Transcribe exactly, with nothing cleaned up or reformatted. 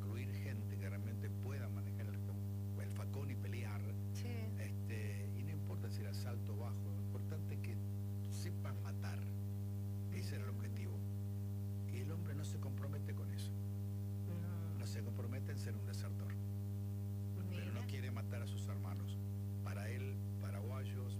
incluir gente que realmente pueda manejar el, el facón y pelear. Sí. Este, y no importa si era alto o bajo, lo importante es que sepan matar. Ese era el objetivo. Y el hombre no se compromete con eso. No. No se compromete en ser un desertor. Mira. Pero no quiere matar a sus hermanos. Para él, paraguayos,